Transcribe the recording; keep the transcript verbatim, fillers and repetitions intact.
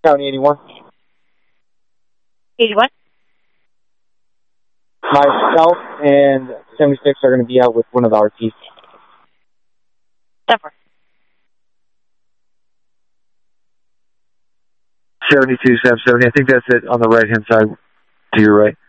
County eighty-one. eighty-one. Myself and seventy-six are going to be out with one of our teeth. Separate. seventy-two, seven seventy. I think that's it on the right-hand side to your right.